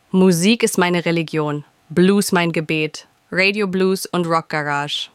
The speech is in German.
Musik ist meine Religion, Blues mein Gebet, Radio Blues und Rock Garage.